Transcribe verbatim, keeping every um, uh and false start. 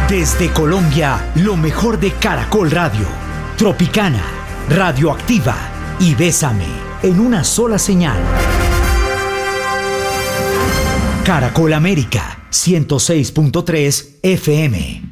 Desde Colombia, lo mejor de Caracol Radio, Tropicana, Radioactiva y Bésame, en una sola señal. Caracol América, ciento seis punto tres F M.